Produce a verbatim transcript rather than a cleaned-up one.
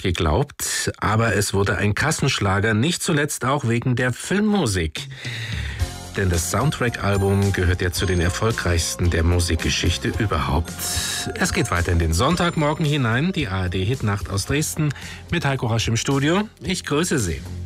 geglaubt, aber es wurde ein Kassenschlager, nicht zuletzt auch wegen der Filmmusik. Denn das Soundtrack-Album gehört ja zu den erfolgreichsten der Musikgeschichte überhaupt. Es geht weiter in den Sonntagmorgen hinein, die A R D-Hitnacht aus Dresden mit Heiko Rasch im Studio. Ich grüße Sie.